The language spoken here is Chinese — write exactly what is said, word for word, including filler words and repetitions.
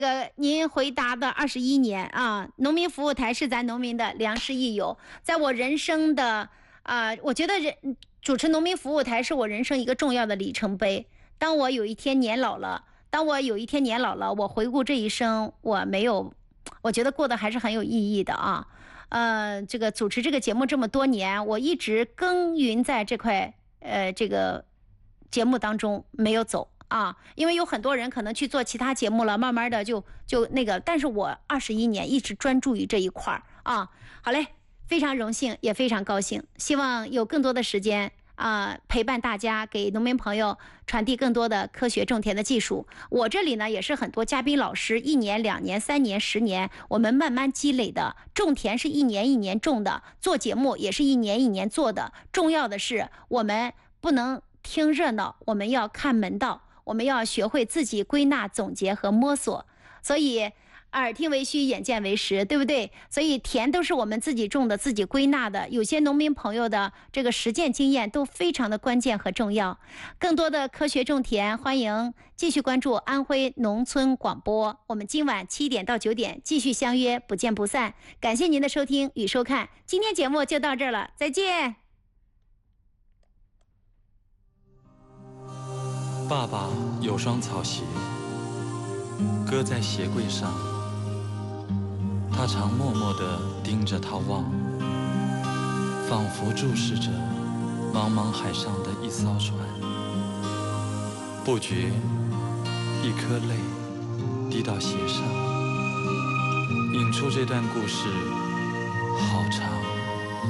个您回答的二十一年啊，农民服务台是咱农民的良师益友，在我人生的啊、呃，我觉得人主持农民服务台是我人生一个重要的里程碑。当我有一天年老了，当我有一天年老了，我回顾这一生，我没有，我觉得过得还是很有意义的啊。呃，这个主持这个节目这么多年，我一直耕耘在这块呃这个节目当中，没有走。啊，因为有很多人可能去做其他节目了，慢慢的就就那个，但是我二十一年一直专注于这一块儿啊。好嘞，非常荣幸，也非常高兴，希望有更多的时间啊陪伴大家，给农民朋友传递更多的科学种田的技术。我这里呢也是很多嘉宾老师，一年、两年、三年、十年，我们慢慢积累的。种田是一年一年种的，做节目也是一年一年做的。重要的是我们不能听热闹，我们要看门道。我们要学会自己归纳总结和摸索，所以耳听为虚，眼见为实，对不对？所以田都是我们自己种的，自己归纳的。有些农民朋友的这个实践经验都非常的关键和重要。更多的科学种田，欢迎继续关注安徽农村广播。我们今晚七点到九点继续相约，不见不散。感谢您的收听与收看，今天节目就到这儿了，再见。 爸爸有双草鞋，搁在鞋柜上，他常默默地盯着它望，仿佛注视着茫茫海上的一艘船。不觉，一颗泪滴到鞋上，引出这段故事好长。